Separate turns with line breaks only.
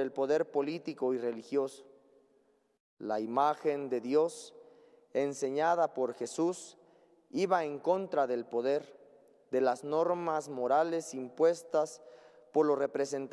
sobre el poder político y religioso. La imagen de Dios, enseñada por Jesús, iba en contra del poder, de las normas morales impuestas por los representantes